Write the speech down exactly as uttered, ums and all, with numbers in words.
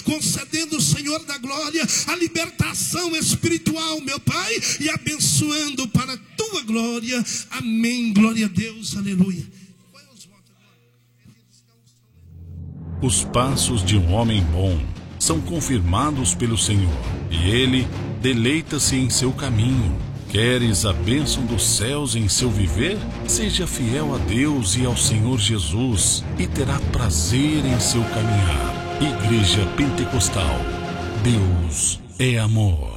concedendo, Senhor da glória, a libertação espiritual, meu Pai, e abençoando para a tua glória. Amém, glória a Deus, aleluia. Os passos de um homem bom são confirmados pelo Senhor, e ele deleita-se em seu caminho. Queres a bênção dos céus em seu viver? Seja fiel a Deus e ao Senhor Jesus, e terá prazer em seu caminhar. Igreja Pentecostal. Deus é amor.